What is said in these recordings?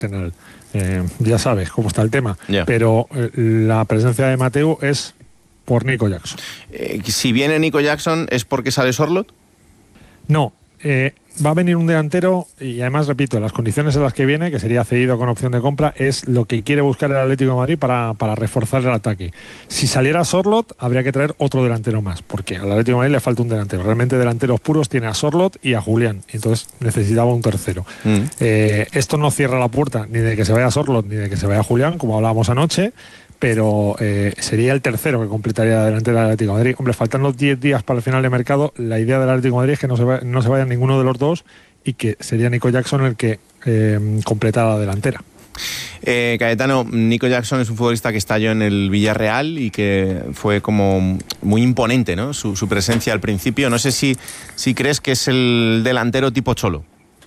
ya sabes cómo está el tema, Yeah. pero la presencia de Mateu es por Nico Jackson. Si viene Nico Jackson, ¿es porque sale Sorloth? No, va a venir un delantero y además, repito, las condiciones en las que viene, que sería cedido con opción de compra, es lo que quiere buscar el Atlético de Madrid para reforzar el ataque. Si saliera Sorloth, habría que traer otro delantero más, porque al Atlético de Madrid le falta un delantero. Realmente delanteros puros tiene a Sorloth y a Julián, entonces necesitaba un tercero. Esto no cierra la puerta ni de que se vaya Sorloth ni de que se vaya Julián, como hablábamos anoche, pero sería el tercero que completaría la delantera del Atlético de Madrid. Hombre, faltando 10 días para el final de mercado, la idea del Atlético de Madrid es que no se vaya ninguno de los dos y que sería Nico Jackson el que completara la delantera. Cayetano, Nico Jackson es un futbolista que estalló en el Villarreal y que fue como muy imponente, ¿no? Su presencia al principio. No sé si crees que es el delantero tipo Cholo.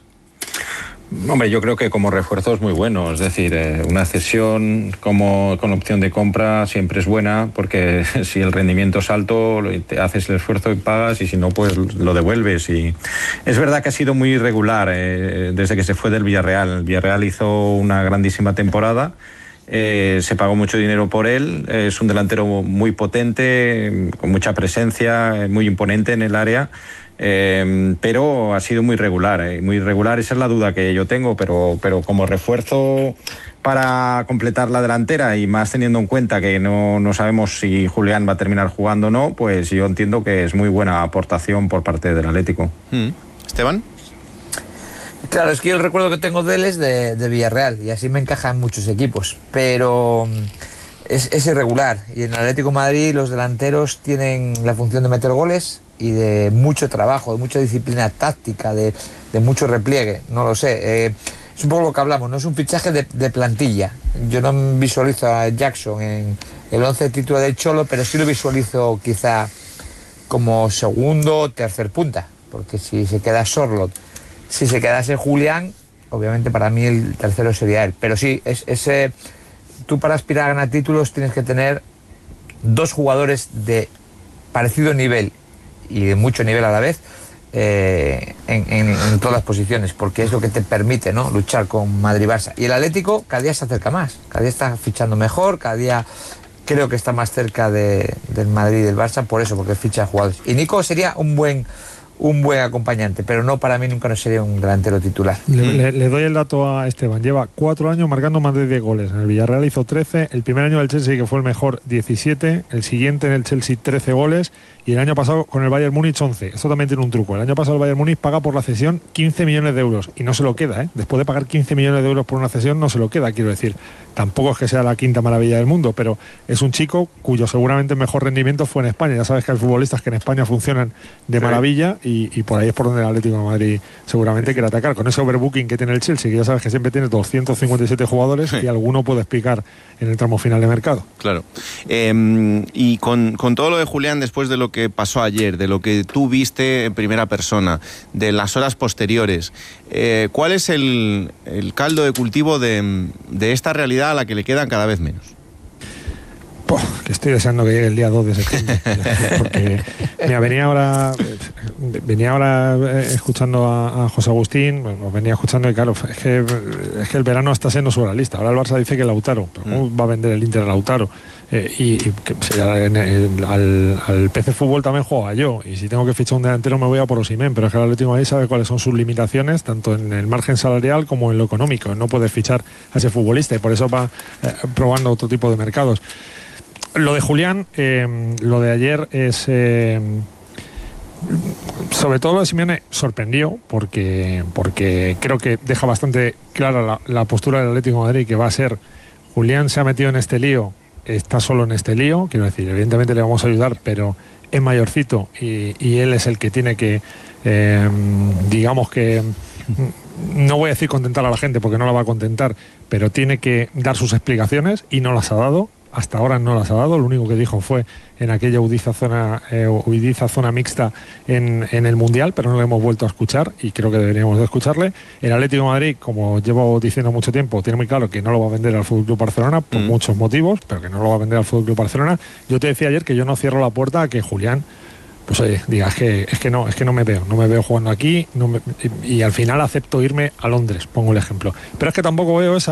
Hombre, yo creo que como refuerzo es muy bueno, es decir, una cesión con opción de compra siempre es buena, porque si el rendimiento es alto, te haces el esfuerzo y pagas, y si no, pues lo devuelves. Y es verdad que ha sido muy irregular desde que se fue del Villarreal. El Villarreal hizo una grandísima temporada, se pagó mucho dinero por él, es un delantero muy potente, con mucha presencia, muy imponente en el área. Pero ha sido muy irregular, esa es la duda que yo tengo, pero como refuerzo para completar la delantera, y más teniendo en cuenta que no sabemos si Julián va a terminar jugando o no, pues yo entiendo que es muy buena aportación por parte del Atlético. ¿Esteban? Claro, es que yo el recuerdo que tengo de él es de Villarreal, y así me encaja en muchos equipos, pero es irregular, y en el Atlético de Madrid los delanteros tienen la función de meter goles y de mucho trabajo, de mucha disciplina táctica, de mucho repliegue, no lo sé. Es un poco lo que hablamos, no es un fichaje de plantilla. Yo no visualizo a Jackson en el 11 título del Cholo, pero sí lo visualizo quizá como segundo o tercer punta, porque si se queda Sorloth, si se quedase Julián, obviamente para mí el tercero sería él. Pero sí, tú para aspirar a ganar títulos tienes que tener dos jugadores de parecido nivel y de mucho nivel a la vez en todas las posiciones, porque es lo que te permite, ¿no?, luchar con Madrid-Barça. Y el Atlético cada día se acerca más, cada día está fichando mejor, cada día creo que está más cerca del Madrid y del Barça, por eso, porque ficha jugadores. Y Nico sería un buen acompañante, pero no, para mí nunca no sería un delantero titular. Le doy el dato a Esteban. Lleva 4 años marcando más de 10 goles. En el Villarreal hizo 13, el primer año del Chelsea, que fue el mejor, 17, el siguiente en el Chelsea 13 goles, y el año pasado con el Bayern Múnich 11. Esto también tiene un truco. El año pasado el Bayern Múnich paga por la cesión 15 millones de euros y no se lo queda, ¿eh? Después de pagar 15 millones de euros por una cesión no se lo queda, quiero decir. Tampoco es que sea la quinta maravilla del mundo, pero es un chico cuyo seguramente mejor rendimiento fue en España. Ya sabes que hay futbolistas que en España funcionan de maravilla, y por ahí es por donde el Atlético de Madrid seguramente quiere atacar. Con ese overbooking que tiene el Chelsea, que ya sabes que siempre tiene 257 jugadores, y alguno puede explicar en el tramo final de mercado. Claro. Y con todo lo de Julián, después de lo que pasó ayer, de lo que tú viste en primera persona, de las horas posteriores, ¿cuál es el caldo de cultivo de esta realidad a la que le quedan cada vez menos? Que estoy deseando que llegue el día 2 de septiembre, porque mira, venía ahora escuchando a José Agustín, bueno, venía escuchando, y claro, es que el verano está siendo sobre la lista. Ahora el Barça dice que Lautaro, pero ¿cómo va a vender el Inter a Lautaro? Y al PC Fútbol también juega yo, y si tengo que fichar un delantero me voy a por Osimhen, pero es que el Atlético de Madrid sabe cuáles son sus limitaciones, tanto en el margen salarial como en lo económico. No puede fichar a ese futbolista, y por eso va probando otro tipo de mercados. Lo de Julián, lo de ayer es... sobre todo lo de Simeone sorprendió, porque creo que deja bastante clara la postura del Atlético de Madrid, que va a ser: Julián se ha metido en este lío, está solo en este lío, quiero decir, evidentemente le vamos a ayudar, pero es mayorcito y él es el que tiene que, digamos que, no voy a decir contentar a la gente porque no la va a contentar, pero tiene que dar sus explicaciones, y no las ha dado. Hasta ahora no las ha dado. Lo único que dijo fue en aquella Udiza zona mixta en el Mundial, pero no lo hemos vuelto a escuchar, y creo que deberíamos de escucharle. El Atlético de Madrid, como llevo diciendo mucho tiempo, tiene muy claro que no lo va a vender al FC Barcelona por muchos motivos, pero que no lo va a vender al FC Barcelona. Yo te decía ayer que yo no cierro la puerta a que Julián, pues oye, diga, es que no me veo jugando aquí, y al final acepto irme a Londres, pongo el ejemplo. Pero es que tampoco veo esa